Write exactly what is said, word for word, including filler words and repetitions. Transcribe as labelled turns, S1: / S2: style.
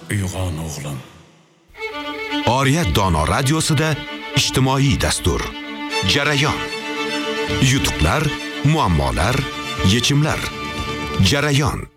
S1: uyg'on o'g'lim.
S2: Oriyat Dono radiosida ijtimoiy dastur. Jarayon. Yutuqlar, muammolar, yechimlar. Jarayon.